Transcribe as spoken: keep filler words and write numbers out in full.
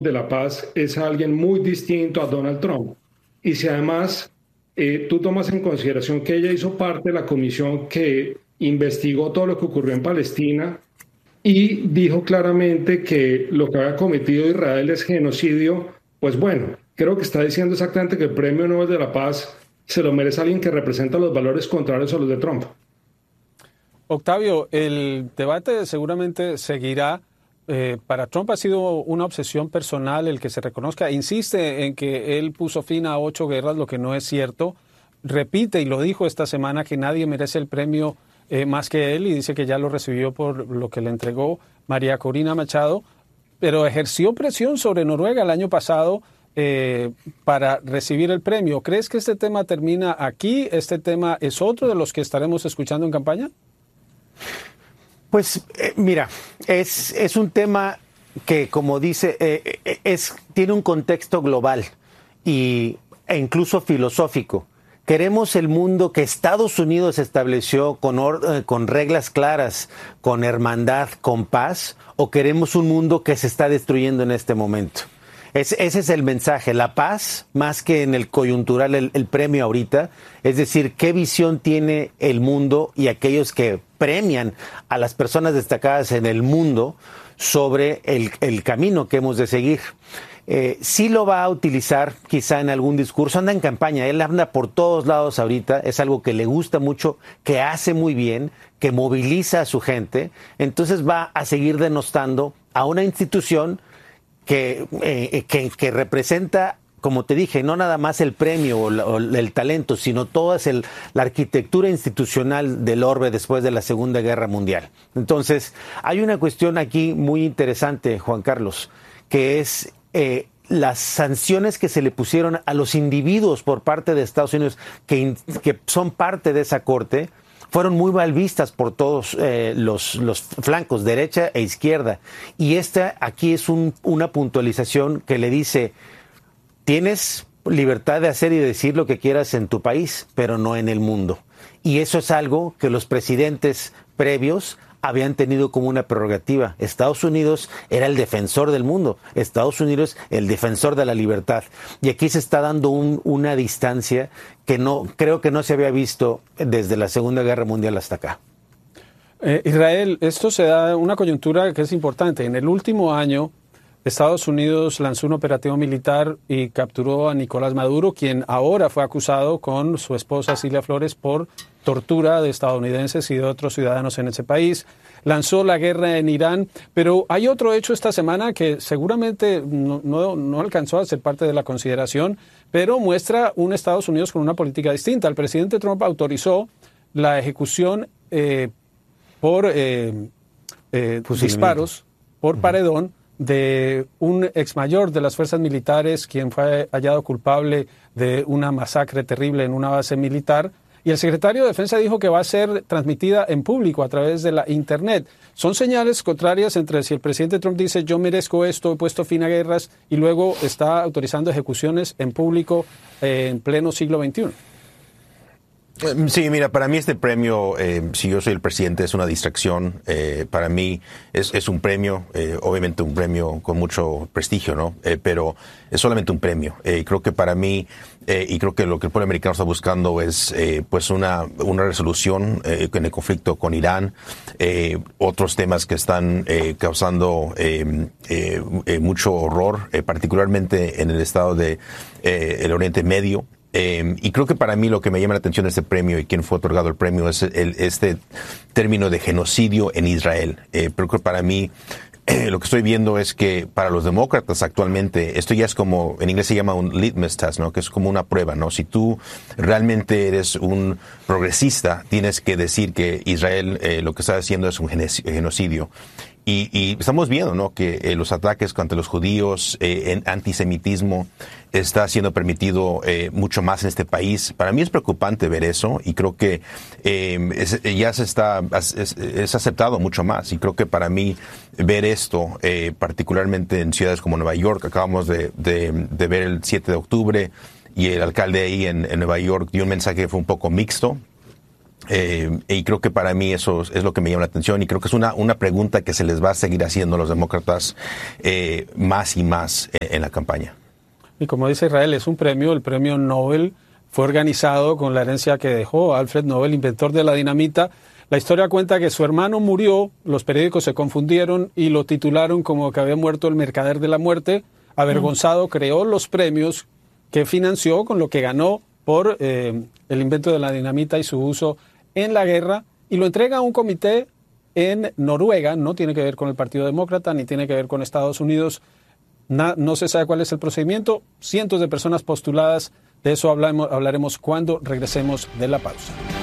de la Paz es alguien muy distinto a Donald Trump. Y si además eh, tú tomas en consideración que ella hizo parte de la comisión que investigó todo lo que ocurrió en Palestina y dijo claramente que lo que había cometido Israel es genocidio, pues bueno, creo que está diciendo exactamente que el Premio Nobel de la Paz se lo merece alguien que representa los valores contrarios a los de Trump. Octavio, el debate seguramente seguirá. Eh, para Trump ha sido una obsesión personal el que se reconozca. Insiste en que él puso fin a ocho guerras, lo que no es cierto. Repite, y lo dijo esta semana, que nadie merece el premio eh, más que él, y dice que ya lo recibió por lo que le entregó María Corina Machado, pero ejerció presión sobre Noruega el año pasado eh, para recibir el premio. ¿Crees que este tema termina aquí? ¿Este tema es otro de los que estaremos escuchando en campaña? Pues eh, mira, es, es un tema que, como dice, eh, es, tiene un contexto global y, e incluso filosófico. Queremos el mundo que Estados Unidos estableció con, or, eh, con reglas claras, con hermandad, con paz, o queremos un mundo que se está destruyendo en este momento. Es, ese es el mensaje, la paz, más que en el coyuntural, el, el premio ahorita, es decir, qué visión tiene el mundo y aquellos que premian a las personas destacadas en el mundo sobre el, el camino que hemos de seguir. Eh, sí lo va a utilizar quizá en algún discurso, anda en campaña, él anda por todos lados ahorita, es algo que le gusta mucho, que hace muy bien, que moviliza a su gente, entonces va a seguir denostando a una institución Que, eh, que, que representa, como te dije, no nada más el premio o, la, o el talento, sino toda el, la arquitectura institucional del orbe después de la Segunda Guerra Mundial. Entonces, hay una cuestión aquí muy interesante, Juan Carlos, que es eh, las sanciones que se le pusieron a los individuos por parte de Estados Unidos que, que son parte de esa corte, fueron muy mal vistas por todos eh, los, los flancos, derecha e izquierda. Y esta aquí es un, una puntualización que le dice, tienes libertad de hacer y decir lo que quieras en tu país, pero no en el mundo. Y eso es algo que los presidentes previos habían tenido como una prerrogativa. Estados Unidos era el defensor del mundo, Estados Unidos el defensor de la libertad. Y aquí se está dando un, una distancia que no creo que no se había visto desde la Segunda Guerra Mundial hasta acá. Eh, Israel, esto se da una coyuntura que es importante. En el último año, Estados Unidos lanzó un operativo militar y capturó a Nicolás Maduro, quien ahora fue acusado con su esposa Cilia Flores por tortura de estadounidenses y de otros ciudadanos en ese país. Lanzó la guerra en Irán, pero hay otro hecho esta semana que seguramente no, no, no alcanzó a ser parte de la consideración, pero muestra un Estados Unidos con una política distinta. El presidente Trump autorizó la ejecución eh, por eh, eh, disparos, por uh-huh. paredón, de un ex mayor de las fuerzas militares, quien fue hallado culpable de una masacre terrible en una base militar. Y el secretario de Defensa dijo que va a ser transmitida en público a través de la Internet. Son señales contrarias entre si el presidente Trump dice yo merezco esto, he puesto fin a guerras, y luego está autorizando ejecuciones en público eh, en pleno siglo veintiuno. Sí, mira, para mí este premio, eh, si yo soy el presidente, es una distracción. Eh, para mí es, es un premio, eh, obviamente un premio con mucho prestigio, ¿no? Eh, pero es solamente un premio. Eh, creo que para mí, eh, y creo que lo que el pueblo americano está buscando es eh, pues una, una resolución eh, en el conflicto con Irán, eh, otros temas que están eh, causando eh, eh, eh, mucho horror, eh, particularmente en el estado de eh, el Oriente Medio. Eh, y creo que para mí lo que me llama la atención de este premio y quien fue otorgado el premio es el, este término de genocidio en Israel. Eh, pero creo que para mí eh, lo que estoy viendo es que para los demócratas actualmente esto ya es como, en inglés se llama un litmus test, ¿no? Que es como una prueba, ¿no? Si tú realmente eres un progresista, tienes que decir que Israel eh, lo que está haciendo es un genocidio. Y, y estamos viendo, ¿no? Que eh, los ataques contra los judíos, eh, en antisemitismo, está siendo permitido eh, mucho más en este país. Para mí es preocupante ver eso y creo que eh, es, ya se está es, es aceptado mucho más. Y creo que para mí ver esto, eh, particularmente en ciudades como Nueva York, acabamos de, de, de ver el siete de octubre y el alcalde ahí en, en Nueva York dio un mensaje que fue un poco mixto. Eh, y creo que para mí eso es lo que me llama la atención y creo que es una, una pregunta que se les va a seguir haciendo a los demócratas eh, más y más en, en la campaña. Y como dice Israel, es un premio, el premio Nobel fue organizado con la herencia que dejó Alfred Nobel, inventor de la dinamita. La historia cuenta que su hermano murió, los periódicos se confundieron y lo titularon como que había muerto el mercader de la muerte. Avergonzado, creó los premios que financió con lo que ganó por eh, el invento de la dinamita y su uso en la guerra, y lo entrega a un comité en Noruega. No tiene que ver con el Partido Demócrata ni tiene que ver con Estados Unidos. Na, no se sabe cuál es el procedimiento. Cientos de personas postuladas. De eso hablamos, hablaremos cuando regresemos de la pausa.